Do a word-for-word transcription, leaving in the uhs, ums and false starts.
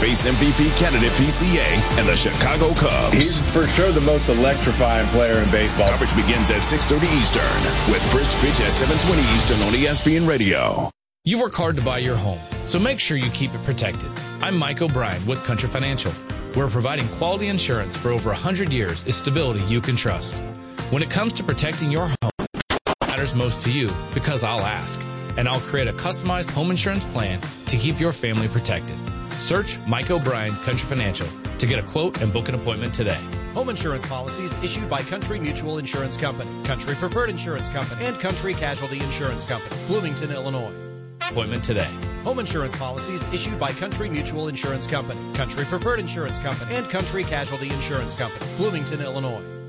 face M V P candidate P C A and the Chicago Cubs. He's for sure the most electrifying player in baseball. Coverage begins at six thirty Eastern with first pitch at seven twenty Eastern on E S P N Radio. You work hard to buy your home, so make sure you keep it protected. I'm Mike O'Brien with Country Financial. We're providing quality insurance for over one hundred years is stability you can trust. When it comes to protecting your home, it matters most to you because I'll ask, and I'll create a customized home insurance plan to keep your family protected. Search Mike O'Brien Country Financial to get a quote and book an appointment today. Home insurance policies issued by Country Mutual Insurance Company, Country Preferred Insurance Company, and Country Casualty Insurance Company, Bloomington, Illinois. Appointment today. Home insurance policies issued by Country Mutual Insurance Company, Country Preferred Insurance Company, and Country Casualty Insurance Company, Bloomington, Illinois.